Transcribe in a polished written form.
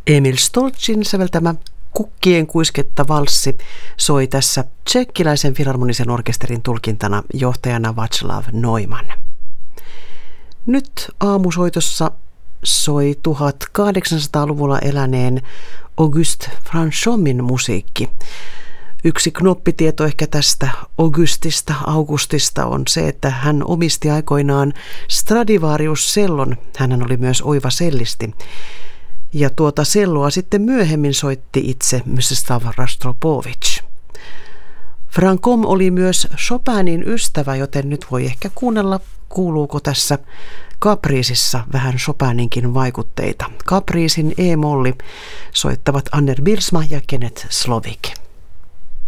Emil Stoltzin säveltämä Kukkien kuisketta valssi soi tässä tsekkiläisen filharmonisen orkesterin tulkintana johtajana Václav Neumann. Nyt aamusoitossa soi 1800-luvulla eläneen Auguste Franchommin musiikki. Yksi knoppitieto ehkä tästä Augustista on se, että hän omisti aikoinaan Stradivarius-sellon. Hän oli myös oiva sellisti. Ja tuota selloa sitten myöhemmin soitti itse Mstislav Rostropovich. Franchomme oli myös Chopinin ystävä, joten nyt voi ehkä kuunnella, kuuluuko tässä Capricessa vähän Chopininkin vaikutteita. Capricen E-molli soittavat Anner Bylsma ja Kenneth Slovik.